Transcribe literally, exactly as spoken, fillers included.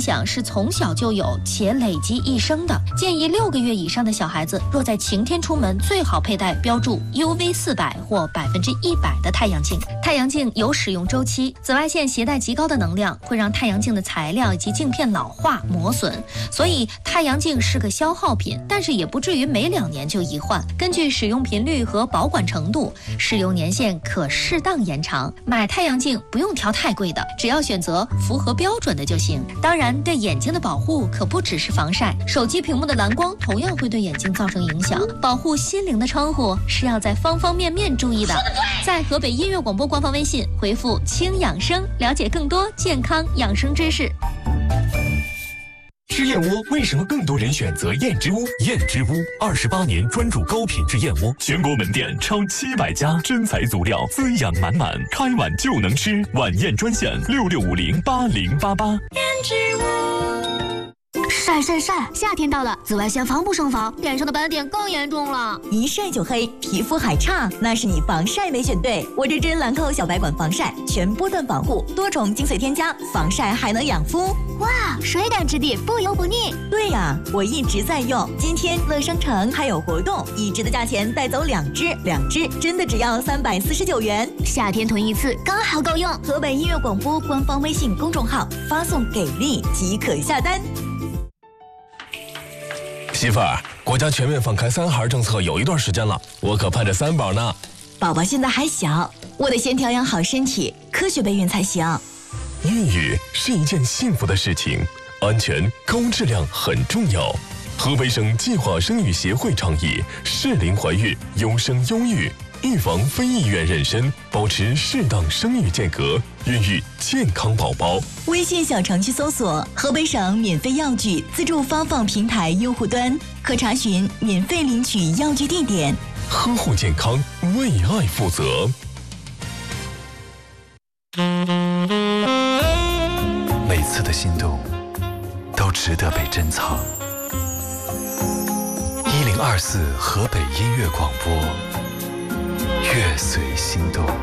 响是从小就有且累积一生的。建议六个月以上的小孩子，若在晴天出门，最好佩戴标注 U V 四百或百分之一百的太阳镜。太阳镜有使用周期，紫外线携带极高的能量，会让太阳镜的材料以及镜片老化磨损，所以太阳镜是个消耗品，但是也不至于每两年就一换。根据使用频率和保管程度，使用年限可适当延长。买太阳镜不用挑太贵的，只要选择符合标准的就行。当然，对眼睛的保护可不只是防晒，手机屏幕的蓝光同样会对眼睛造成影响。保护心灵的窗户是要在方方面面注意的。在河北音乐广播官方微信回复“轻养生”，了解更多健康养生知识。 吃燕窝为什么更多人选择燕之屋？燕之屋二十八年专注高品质燕窝，全国门店超七百家，真材足料，滋养满满，开碗就能吃。晚宴专线六六五零八零八八。 燕之屋。 晒晒晒！夏天到了，紫外线防不胜防，脸上的斑点更严重了。 一晒就黑，皮肤还差，那是你防晒没选对。我这支兰蔻小白管防晒，全波段防护，多重精粹添加，防晒还能养肤。 哇，水感质地，不油不腻。 对呀、啊，我一直在用。今天乐商城还有活动，一支的价钱带走两支，两支真的只要三百四十九元。 夏天囤一次刚好够用。 河北音乐广播官方微信公众号发送“给力”即可下单。 媳妇儿，国家全面放开三孩政策有一段时间了，我可盼着三宝呢。 宝宝现在还小，我得先调养好身体，科学备孕才行。 孕育是一件幸福的事情，安全高质量很重要。河北省计划生育协会倡议适龄怀孕，优生优育，预防非意愿妊娠，保持适当生育间隔，孕育健康宝宝。 微信小程序搜索河北省免费药具自助发放平台用户端，可查询免费领取药具地点。 呵护健康，为爱负责。 每次的心动都值得被珍藏。一零二四河北音乐广播，乐随心动。